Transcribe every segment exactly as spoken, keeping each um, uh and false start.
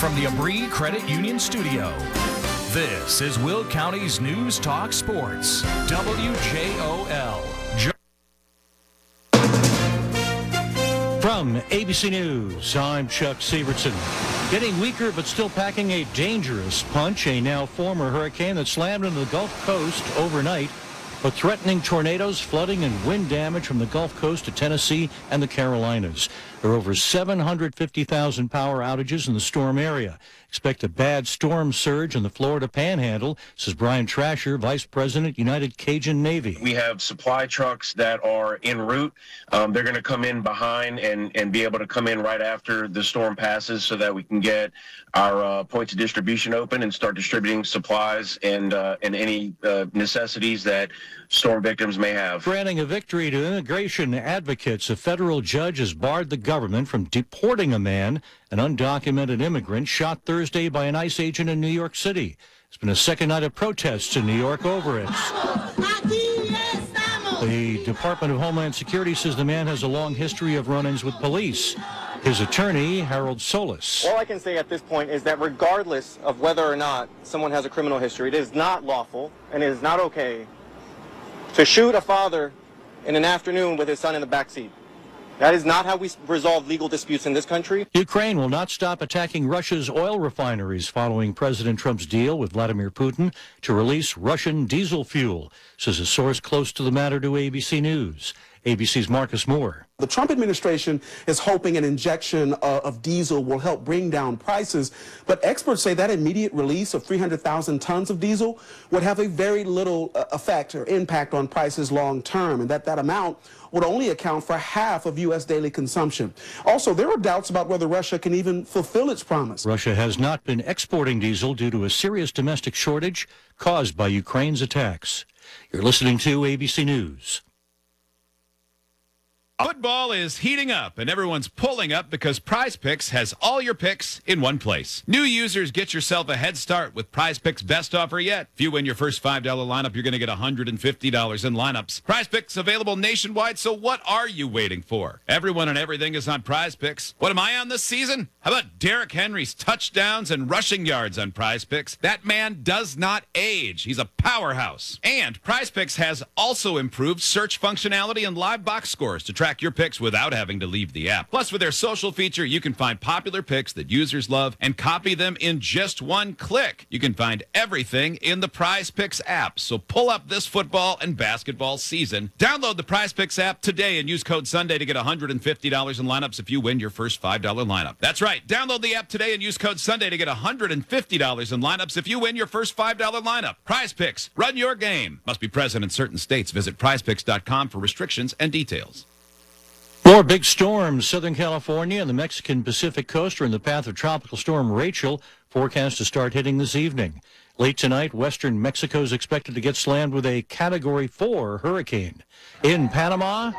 from the Abri Credit Union Studio, this is Will County's News Talk Sports, W J O L. From A B C News, I'm Chuck Severson. Getting weaker but still packing a dangerous punch, a now former hurricane that slammed into the Gulf Coast overnight, but threatening tornadoes, flooding, and wind damage from the Gulf Coast to Tennessee and the Carolinas. There are over seven hundred fifty thousand power outages in the storm area. Expect a bad storm surge in the Florida Panhandle, says Brian Trasher, Vice President, United Cajun Navy. We have supply trucks that are en route. Um, they're going to come in behind and, and be able to come in right after the storm passes so that we can get our uh, points of distribution open and start distributing supplies and, uh, and any uh, necessities that storm victims may have. Granting a victory to immigration advocates, a federal judge has barred the government from deporting a man, an undocumented immigrant, shot Thursday by an ICE agent in New York City. There's been a second night of protests in New York over it. The Department of Homeland Security says the man has a long history of run-ins with police. His attorney, Harold Solis. All I can say at this point is that regardless of whether or not someone has a criminal history, it is not lawful and it is not okay to shoot a father in an afternoon with his son in the backseat. That is not how we resolve legal disputes in this country. Ukraine will not stop attacking Russia's oil refineries following President Trump's deal with Vladimir Putin to release Russian diesel fuel, says a source close to the matter to A B C News. A B C's Marcus Moore. The Trump administration is hoping an injection of, of diesel will help bring down prices, but experts say that immediate release of three hundred thousand tons of diesel would have a very little uh, effect or impact on prices long term, and that that amount would only account for half of U S daily consumption. Also, there are doubts about whether Russia can even fulfill its promise. Russia has not been exporting diesel due to a serious domestic shortage caused by Ukraine's attacks. You're listening to A B C News. Football is heating up, and everyone's pulling up because Prize Picks has all your picks in one place. New users, get yourself a head start with Prize Picks' best offer yet. If you win your first five dollar lineup, you're going to get one hundred fifty dollars in lineups. Prize Picks available nationwide, so what are you waiting for? Everyone and everything is on Prize Picks. What am I on this season? How about Derrick Henry's touchdowns and rushing yards on Prize Picks? That man does not age. He's a powerhouse. And Prize Picks has also improved search functionality and live box scores to track your picks without having to leave the app. Plus, with their social feature, you can find popular picks that users love and copy them in just one click. You can find everything in the Prize Picks app. So pull up this football and basketball season. Download the Prize Picks app today and use code Sunday to get one hundred fifty dollars in lineups if you win your first five dollar lineup. That's right. Download the app today and use code Sunday to get one hundred fifty dollars in lineups if you win your first five dollar lineup. Prize Picks. Run your game. Must be present in certain states. Visit prize picks dot com for restrictions and details. More big storms. Southern California and the Mexican Pacific coast are in the path of Tropical Storm Rachel, forecast to start hitting this evening. Late tonight, western Mexico is expected to get slammed with a Category four hurricane. In Panama,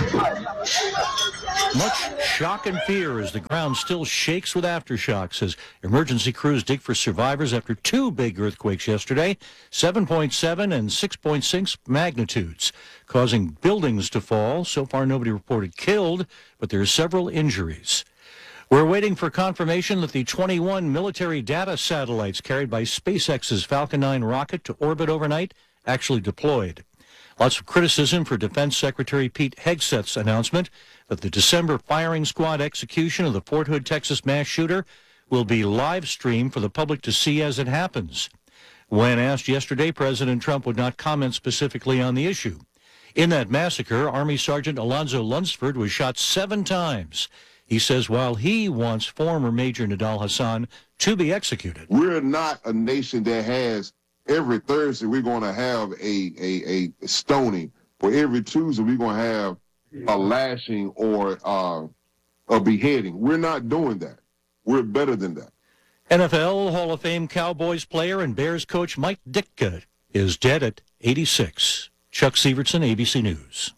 much shock and fear as the ground still shakes with aftershocks as emergency crews dig for survivors after two big earthquakes yesterday, seven point seven and six point six magnitudes, causing buildings to fall. So far, nobody reported killed, but there are several injuries. We're waiting for confirmation that the twenty-one military data satellites carried by SpaceX's Falcon nine rocket to orbit overnight actually deployed. Lots of criticism for Defense Secretary Pete Hegseth's announcement that the December firing squad execution of the Fort Hood, Texas mass shooter will be live streamed for the public to see as it happens. When asked yesterday, President Trump would not comment specifically on the issue. In that massacre, Army Sergeant Alonzo Lunsford was shot seven times. He says while he wants former Major Nidal Hasan to be executed. We're not a nation that has every Thursday we're going to have a, a, a stoning, or every Tuesday we're going to have a lashing or uh, a beheading. We're not doing that. We're better than that. N F L Hall of Fame Cowboys player and Bears coach Mike Ditka is dead at eighty-six. Chuck Severson, A B C News.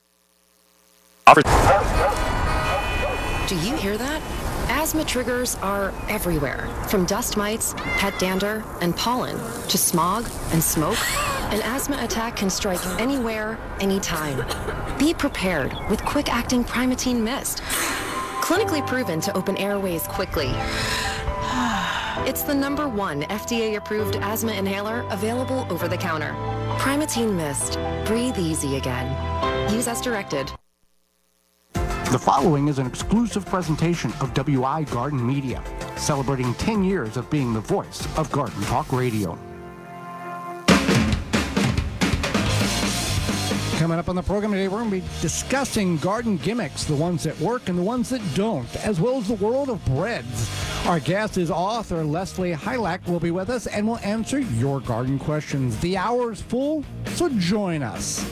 Do you hear that? Asthma triggers are everywhere, from dust mites, pet dander, and pollen, to smog and smoke. An asthma attack can strike anywhere, anytime. Be prepared with quick-acting Primatene Mist. Clinically proven to open airways quickly It's the number one F D A-approved asthma inhaler available over the counter. Primatene Mist. Breathe easy again. Use as directed. The following is an exclusive presentation of W I Garden Media, celebrating ten years of being the voice of Garden Talk Radio. Coming up on the program today, we're going to be discussing garden gimmicks, the ones that work and the ones that don't, as well as the world of breads. Our guest is author Leslie Heilack will be with us and will answer your garden questions. The hour is full, so join us.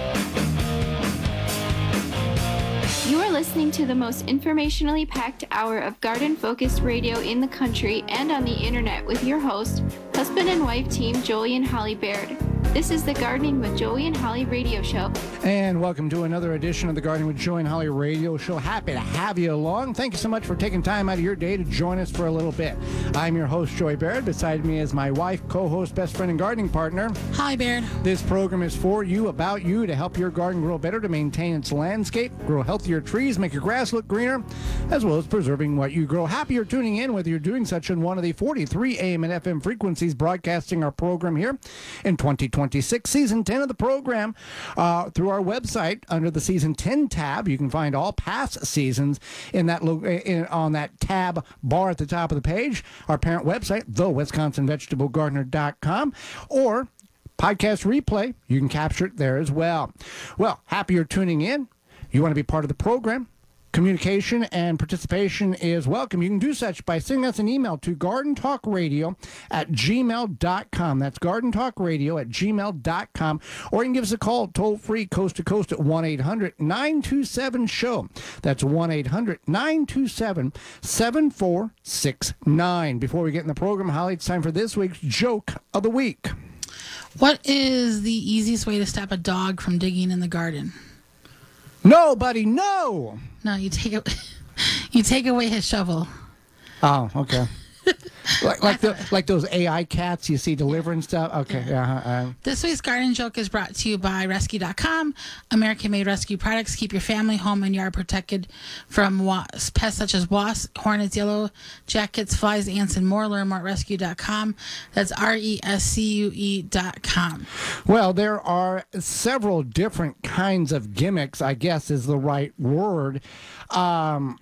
You are listening to the most informationally packed hour of garden-focused radio in the country and on the internet with your host, husband and wife team Joey and Holly Baird. This is the Gardening with Joey and Holly radio show. And welcome to another edition of the Gardening with Joey and Holly radio show. Happy to have you along. Thank you so much for taking time out of your day to join us for a little bit. I'm your host, Joey Baird. Beside me is my wife, co-host, best friend, and gardening partner, Holly Baird. This program is for you, about you, to help your garden grow better, to maintain its landscape, grow healthier trees, make your grass look greener, as well as preserving what you grow. Happy you're tuning in, whether you're doing such on one of the forty-three A M and F M frequencies broadcasting our program here in twenty twenty-six, season ten of the program. Uh, through our website, under the season ten tab, you can find all past seasons in that lo- in, on that tab bar at the top of the page. Our parent website, the wisconsin vegetable gardener dot com, or podcast replay, you can capture it there as well. Well, happy you're tuning in. You want to be part of the program? Communication and participation is welcome. You can do such by sending us an email to garden talk radio at gmail dot com. That's garden talk radio at gmail dot com. Or you can give us a call toll-free, coast to coast, at one eight hundred nine two seven show. That's one eight hundred nine two seven seven four six nine. Before we get in the program, Holly, it's time for this week's joke of the week. What is the easiest way to stop a dog from digging in the garden? No, buddy, no. No, you take it. You take away his shovel. Oh, okay. like like the like those A I cats you see delivering stuff. Okay, yeah. Uh, This week's garden joke is brought to you by rescue dot com. American-made rescue products keep your family, home, and yard protected from wasps, pests such as wasps, hornets, yellow jackets, flies, ants, and more. Learn more at rescue dot com. That's R E S C U E dot com. Well, there are several different kinds of gimmicks, I guess is the right word, um,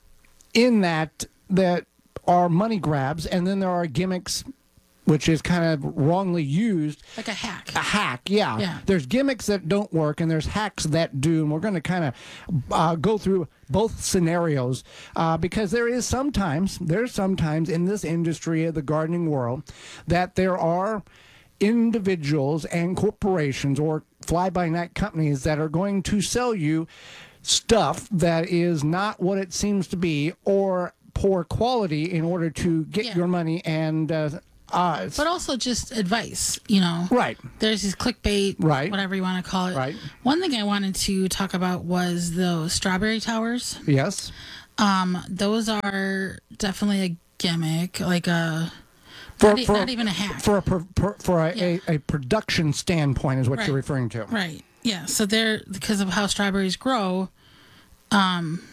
in that that. are money grabs, and then there are gimmicks, which is kind of wrongly used. Like a hack. A hack, yeah. Yeah. There's gimmicks that don't work, and there's hacks that do, and we're going to kind of uh, go through both scenarios uh, because there is sometimes, there's sometimes in this industry of the gardening world that there are individuals and corporations or fly-by-night companies that are going to sell you stuff that is not what it seems to be, or poor quality, in order to get Yeah. your money and uh, uh, But also just advice, you know. Right. There's these clickbait, Right. whatever you want to call it. Right. One thing I wanted to talk about was those strawberry towers. Yes. Um, those are definitely a gimmick, like a For, not, e- for, not even a hack. For a, per, per, for a, Yeah. a, a production standpoint is what Right. you're referring to. Right. Yeah. So they're, because of how strawberries grow, um,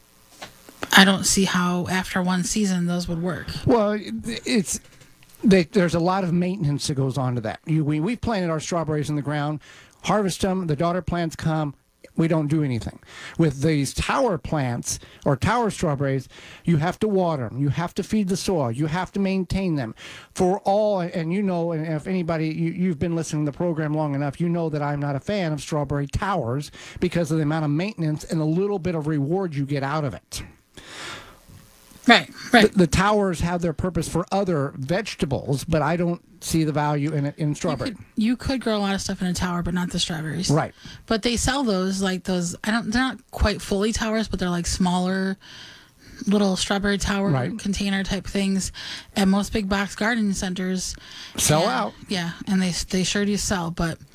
I don't see how after one season those would work. Well, it's they, there's a lot of maintenance that goes on to that. You, we we've planted our strawberries in the ground, harvest them. The daughter plants come. We don't do anything. With these tower plants or tower strawberries, you have to water them. You have to feed the soil. You have to maintain them. For all, and you know, and if anybody, you, you've been listening to the program long enough, you know that I'm not a fan of strawberry towers because of the amount of maintenance and a little bit of reward you get out of it. Right, right. The, the towers have their purpose for other vegetables, but I don't see the value in it in strawberry. You could, you could grow a lot of stuff in a tower, but not the strawberries. Right. But they sell those, like those, I don't, they're not quite fully towers, but they're like smaller little strawberry tower Right. container type things. And most big box garden centers Sell and- out. Yeah, and they they sure do sell. But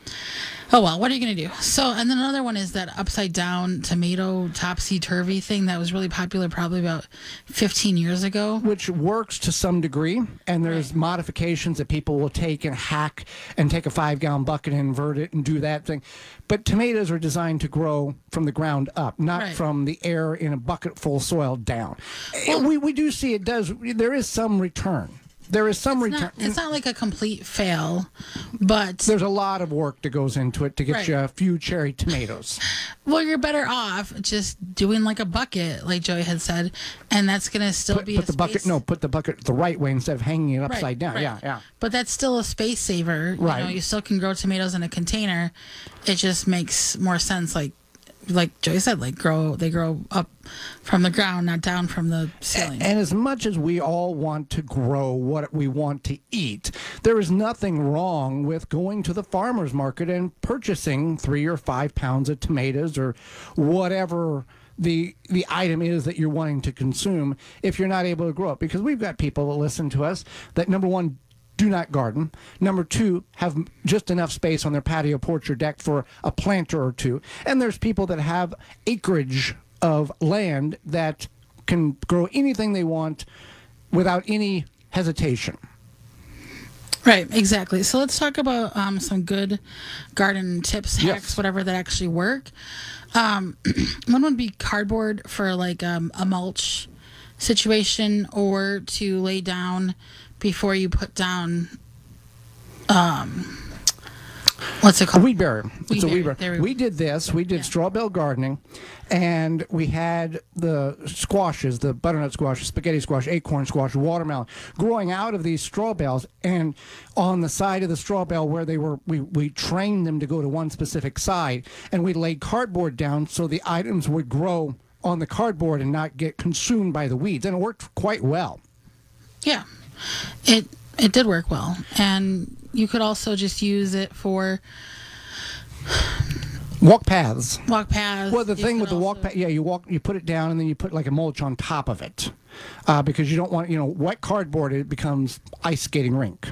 Oh, well, what are you going to do? So, and then another one is that upside down tomato topsy-turvy thing that was really popular probably about fifteen years ago. Which works to some degree, and there's right. modifications that people will take and hack and take a five-gallon bucket and invert it and do that thing. But tomatoes are designed to grow from the ground up, not right. from the air in a bucket full of soil down. Well, we, we do see it does, there is some return. There is some it's return. Not, it's not like a complete fail, but there's a lot of work that goes into it to get right. you a few cherry tomatoes. Well, you're better off just doing like a bucket, like Joey had said, and that's going to still put, be put a the space... bucket. No, put the bucket the right way instead of hanging it upside right, down. Right. Yeah, yeah. But that's still a space saver. Right. You know, you still can grow tomatoes in a container. It just makes more sense, like. Like Joey said, like grow, they grow up from the ground, not down from the ceiling. And as much as we all want to grow what we want to eat, there is nothing wrong with going to the farmer's market and purchasing three or five pounds of tomatoes or whatever the the item is that you're wanting to consume if you're not able to grow it. Because we've got people that listen to us that, number one, do not garden. Number two, have just enough space on their patio, porch, or deck for a planter or two. And there's people that have acreage of land that can grow anything they want without any hesitation. Right, exactly. So let's talk about um, some good garden tips, hacks, yes. whatever that actually work. Um, one would be cardboard for like um, a mulch situation, or to lay down before you put down, um, what's it called? A weed barrier. Weed it's a weed barrier. barrier. We, we did this. We did yeah. straw bale gardening, and we had the squashes, the butternut squash, spaghetti squash, acorn squash, watermelon, growing out of these straw bales. And on the side of the straw bale where they were, we, we trained them to go to one specific side, and we laid cardboard down so the items would grow on the cardboard and not get consumed by the weeds. And it worked quite well. Yeah. It it did work well, and you could also just use it for walk paths. Walk paths. Well, the thing with the walk path, yeah, you walk, you put it down, and then you put like a mulch on top of it, uh, because you don't want, you know, wet cardboard. It becomes ice skating rink.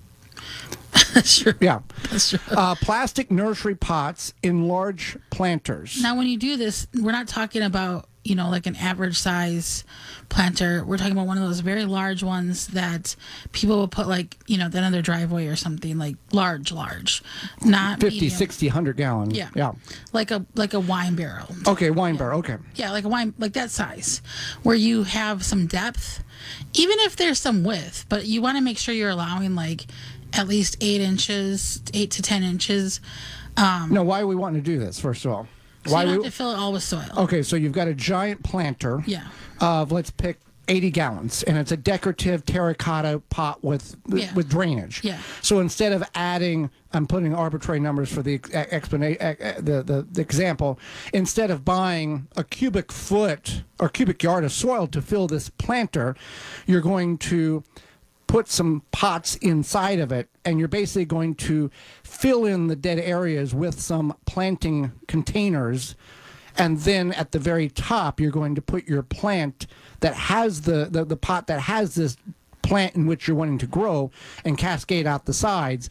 That's true. Yeah, that's true. Uh, plastic nursery pots in large planters. Now, when you do this, we're not talking about, you know, like an average size planter. We're talking about one of those very large ones that people will put, like, you know, then on their driveway or something, like large, large, not fifty, medium. sixty, one hundred gallon. Yeah. Yeah. Like a like a wine barrel. Okay, wine yeah. barrel. Okay. Yeah, like a wine, like that size, where you have some depth, even if there's some width, but you want to make sure you're allowing like at least eight inches, eight to ten inches. Um, no, why are we wanting to do this, first of all? So Why you don't we, have to fill it all with soil. Okay, so you've got a giant planter yeah. of, let's pick eighty gallons, and it's a decorative terracotta pot with yeah. with drainage. Yeah. So instead of adding, I'm putting arbitrary numbers for the explanation, the, the the example. Instead of buying a cubic foot or cubic yard of soil to fill this planter, you're going to put some pots inside of it, and you're basically going to fill in the dead areas with some planting containers, and then at the very top you're going to put your plant that has the, the, the pot that has this plant in which you're wanting to grow, and cascade out the sides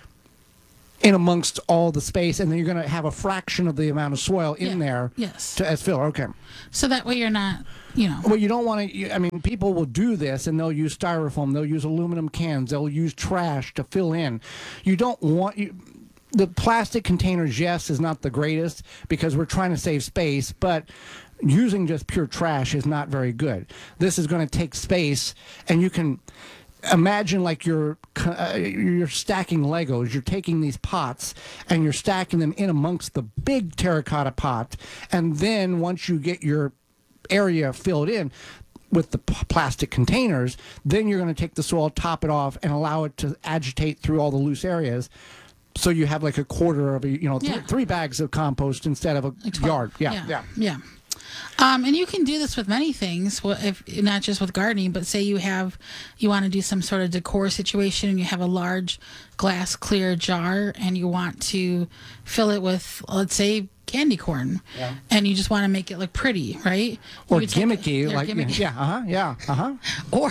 in amongst all the space, and then you're going to have a fraction of the amount of soil in yeah. there yes. to, as filler. Okay. So that way you're not, you know. Well, you don't want to, I mean, people will do this, and they'll use styrofoam, they'll use aluminum cans, they'll use trash to fill in. You don't want, you, the plastic containers, yes, is not the greatest because we're trying to save space, but using just pure trash is not very good. This is going to take space, and you can imagine like you're uh, you're stacking Legos. You're taking these pots and you're stacking them in amongst the big terracotta pot, and then once you get your area filled in with the p- plastic containers, then you're going to take the soil, top it off, and allow it to agitate through all the loose areas. So you have like a quarter of a, you know, th- yeah. three bags of compost instead of a like yard. Yeah, yeah, yeah. yeah. Um, and you can do this with many things, if not just with gardening, but say you have, you want to do some sort of decor situation and you have a large glass clear jar and you want to fill it with, let's say, candy corn, yeah. and you just want to make it look pretty, right? Or you gimmicky, a, like, gimmicky. yeah, uh-huh, yeah, uh-huh. Or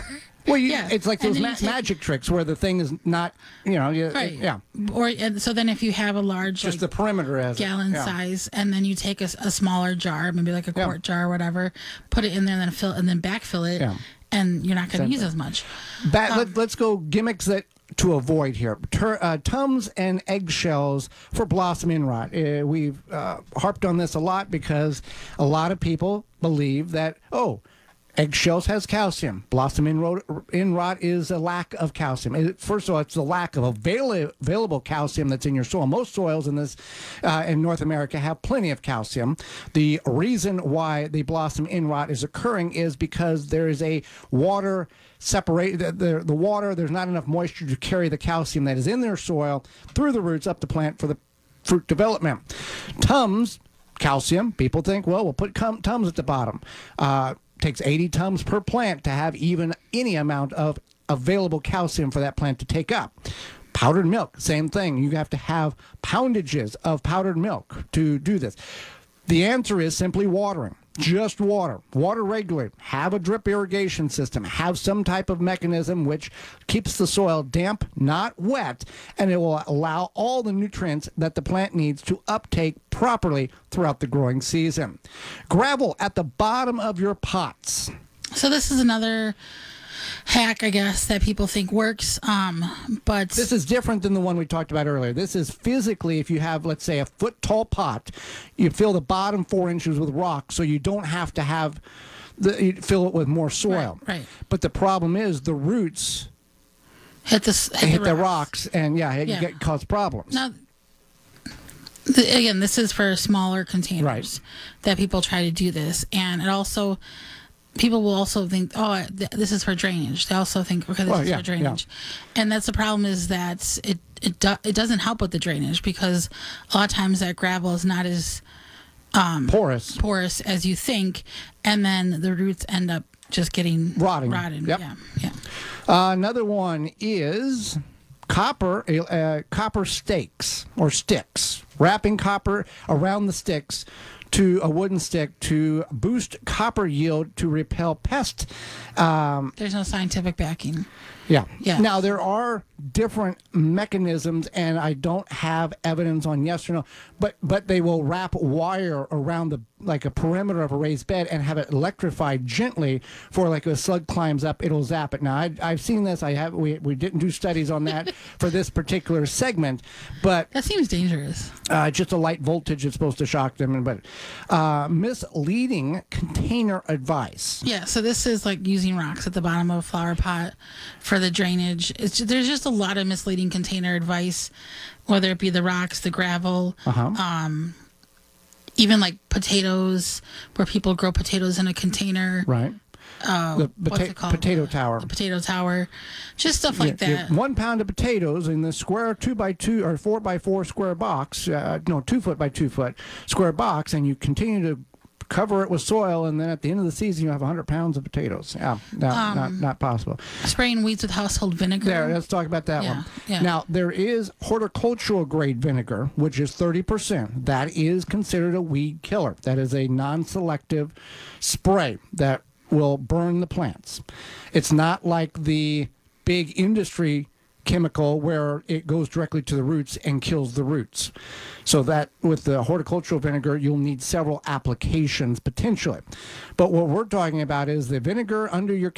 Well, you, Yeah. it's like And those then you ma- take- magic tricks where the thing is not, you know, you, Right. yeah, Or and so then if you have a large just like, the perimeter as it, gallon yeah. size, and then you take a, s- a smaller jar, maybe like a Yeah. quart jar or whatever, put it in there, and then fill and then backfill it, Yeah. and you're not going to Same use thing. as much. Ba- Um, let, let's go gimmicks that to avoid here. Tur- uh, Tums and eggshells for blossom in rot. Uh, we've uh, harped on this a lot because a lot of people believe that, oh, eggshells has calcium. Blossom in, ro- in rot is a lack of calcium. It, first of all, it's the lack of avail- available calcium that's in your soil. Most soils in this uh, in North America have plenty of calcium. The reason why the blossom in rot is occurring is because there is a water separate the, the, the water. There's not enough moisture to carry the calcium that is in their soil through the roots up the plant for the fruit development. Tums, calcium. People think, well, we'll put cum- Tums at the bottom. Uh, takes eighty Tums per plant to have even any amount of available calcium for that plant to take up. Powdered milk, same thing. You have to have poundages of powdered milk to do this. The answer is simply watering. Just water. Water regularly. Have a drip irrigation system. Have some type of mechanism which keeps the soil damp, not wet, and it will allow all the nutrients that the plant needs to uptake properly throughout the growing season. Gravel at the bottom of your pots. So this is another hack, I guess, that people think works. Um, but This is different than the one we talked about earlier. This is physically, if you have, let's say, a foot tall pot, you fill the bottom four inches with rock, so you don't have to have the you fill it with more soil. Right, right. But the problem is the roots hit the s- hit, hit the, the rocks. rocks, and yeah, it Yeah. Get, cause problems. Now, the, again, this is for smaller containers Right. that people try to do this, and it also. People will also think, oh, th- this is for drainage. They also think, okay, this Well, is yeah, for drainage, and that's the problem is that it it do- it doesn't help with the drainage because a lot of times that gravel is not as um, porous porous as you think, and then the roots end up just getting Rotting. Rotted. Yep. Yeah, yeah. Uh, another one is copper uh, copper stakes or sticks. Wrapping copper around the sticks to a wooden stick to boost copper yield to repel pests. Um, There's no scientific backing. yeah. Yeah. Now, there are different mechanisms, and I don't have evidence on yes or no, but but they will wrap wire around the like a perimeter of a raised bed and have it electrified gently for like a slug climbs up, it'll zap it. Now, I, I've seen this. I have. We, we didn't do studies on that for this particular segment, but That seems dangerous. uh, just a light voltage is supposed to shock them. But uh, misleading container advice. Yeah, so this is like using rocks at the bottom of a flower pot for the drainage. It's there's just a lot of misleading container advice, whether it be the rocks, the gravel, Uh-huh. um, even like potatoes, where people grow potatoes in a container. Right. Uh, The what's pota- it called? potato tower. The potato tower, just stuff like Yeah, yeah, that. one pound of potatoes in the square two by two or four by four square box, uh, no, two foot by two foot square box, and you continue to cover it with soil, and then at the end of the season, you have one hundred pounds of potatoes. Yeah, no, Um, not, not possible. Spraying weeds with household vinegar. There, let's talk about that Yeah, one. yeah. Now, there is horticultural grade vinegar, which is thirty percent. That is considered a weed killer. That is a non-selective spray that will burn the plants. It's not like the big industry chemical where it goes directly to the roots and kills the roots. So that with the horticultural vinegar, you'll need several applications potentially. But what we're talking about is the vinegar under your